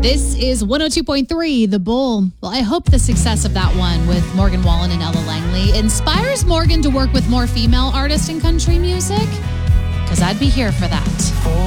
This is 102.3 The Bull. Well, I hope the success of that one with Morgan Wallen and Ella Langley inspires Morgan to work with more female artists in country music, because I'd be here for that.